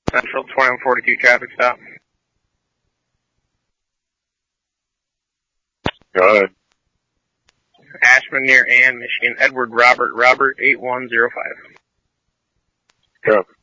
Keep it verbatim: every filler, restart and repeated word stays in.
Central twenty-one forty-two traffic stop. Go ahead. Ashman near Ann, Michigan. Edward Robert Robert eight one zero five. Copy.